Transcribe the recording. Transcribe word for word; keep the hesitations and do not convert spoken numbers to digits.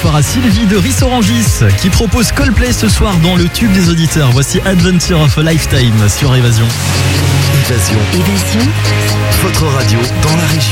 bonsoir à Sylvie de Rissorangis qui propose Coldplay ce soir dans le tube des auditeurs. Voici Adventure of a Lifetime sur Évasion. Évasion. Évasion. Votre radio dans la région.